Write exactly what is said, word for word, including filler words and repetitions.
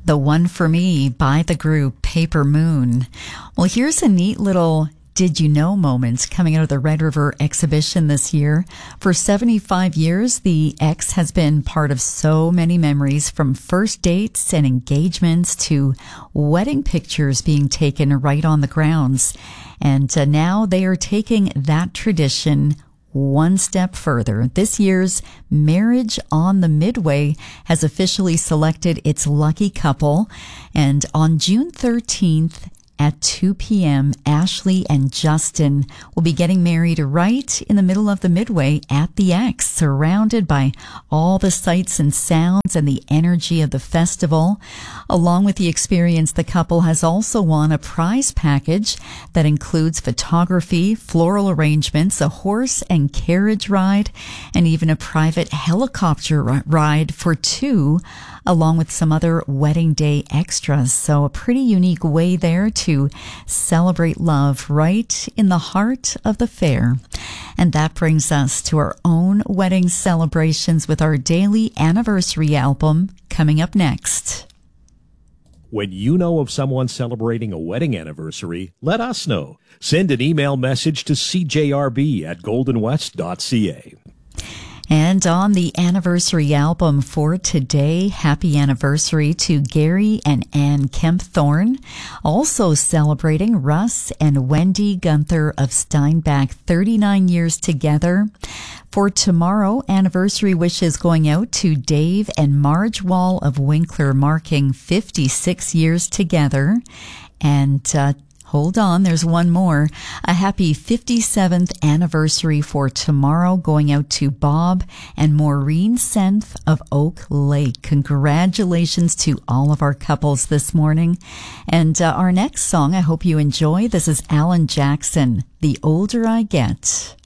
The One for Me by the group Paper Moon. Well, here's a neat little Did You Know moment coming out of the Red River exhibition this year. For seventy-five years, the X has been part of so many memories, from first dates and engagements to wedding pictures being taken right on the grounds. And uh, now they are taking that tradition one step further. This year's Marriage on the Midway has officially selected its lucky couple. And on June thirteenth, at two p.m., Ashley and Justin will be getting married right in the middle of the Midway at the X, surrounded by all the sights and sounds and the energy of the festival. Along with the experience, the couple has also won a prize package that includes photography, floral arrangements, a horse and carriage ride, and even a private helicopter ride for two, along with some other wedding day extras. So a pretty unique way there to celebrate love right in the heart of the fair. And that brings us to our own wedding celebrations with our daily anniversary album coming up next. When you know of someone celebrating a wedding anniversary, let us know. Send an email message to c j r b at golden west dot c a. And on the anniversary album for today, happy anniversary to Gary and Ann Kempthorne. Also celebrating Russ and Wendy Gunther of Steinbach, thirty-nine years together. For tomorrow, anniversary wishes going out to Dave and Marge Wall of Winkler, marking fifty-six years together. And uh, hold on, there's one more. A happy fifty-seventh anniversary for tomorrow going out to Bob and Maureen Senth of Oak Lake. Congratulations to all of our couples this morning. And uh, our next song, I hope you enjoy. This is Alan Jackson, The Older I Get.